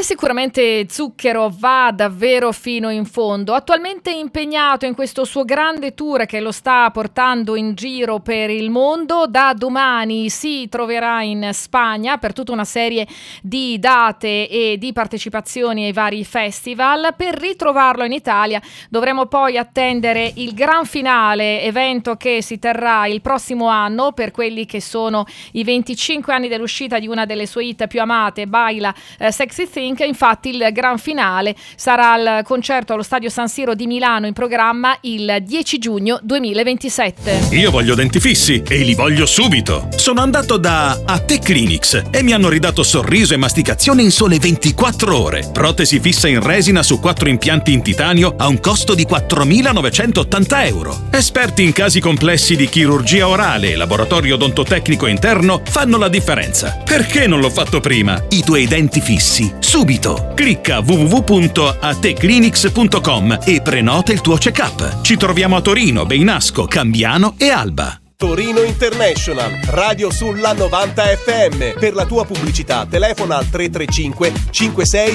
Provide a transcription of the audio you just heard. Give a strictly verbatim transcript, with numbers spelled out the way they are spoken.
sicuramente Zucchero va davvero fino in fondo. Attualmente impegnato in questo suo grande tour che lo sta portando in giro per il mondo. Da domani si troverà in Spagna per tutta una serie di date e di partecipazioni ai vari festival. Per ritrovarlo in Italia dovremo poi attendere il gran finale, evento che si terrà il prossimo anno per quelli che sono i venticinque anni dell'uscita di una delle sue hit più amate, Baila eh, Sexy Think. Infatti il gran finale sarà il concerto allo Stadio San Siro di Milano, in programma il dieci giugno duemilaventisette. Io voglio denti fissi e li voglio subito. Sono andato da A Te Clinics e mi hanno ridato sorriso e masticazione in sole ventiquattro ore. Protesi fissa in resina su quattro impianti in titanio a un costo di quattromilanovecentottanta euro. Esperti in casi complessi di chirurgia orale e laboratorio odontotecnico interno fanno la differenza. Perché non l'ho fatto prima? I tuoi denti fissi subito. Clicca w w w punto a te clinics punto com e prenota il tuo check-up. Ci troviamo a Torino, Beinasco, Cambiano e Alba. Torino International, radio sulla novanta effe emme. Per la tua pubblicità telefona al tre tre cinque cinque sei